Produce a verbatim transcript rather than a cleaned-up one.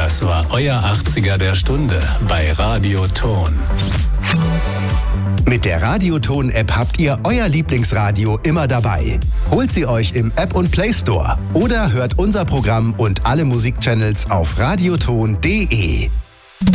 Das war euer achtziger der Stunde bei Radioton. Mit der Radioton-App habt ihr euer Lieblingsradio immer dabei. Holt sie euch im App- und Play Store oder hört unser Programm und alle Musikchannels auf radioton punkt de.